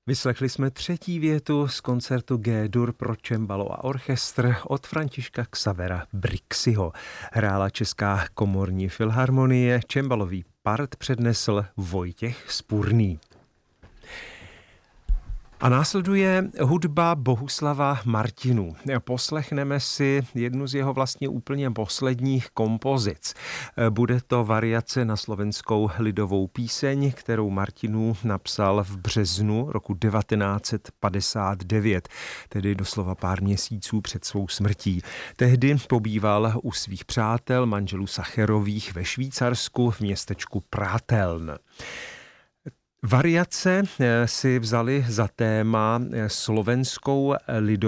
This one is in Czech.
Vyslechli jsme třetí větu z koncertu G-dur pro cembalo a orchestr od Františka Xavera Brixiho. Hrála Česká komorní filharmonie, cembalový part přednesl Vojtěch Spurný. A následuje hudba Bohuslava Martinů. Poslechneme si jednu z jeho vlastně úplně posledních kompozic. Bude to variace na slovenskou lidovou píseň, kterou Martinů napsal v březnu roku 1959, tedy doslova pár měsíců před svou smrtí. Tehdy pobýval u svých přátel, manželů Sacherových ve Švýcarsku v městečku Práteln. Variace si vzali za téma slovenskou lidovou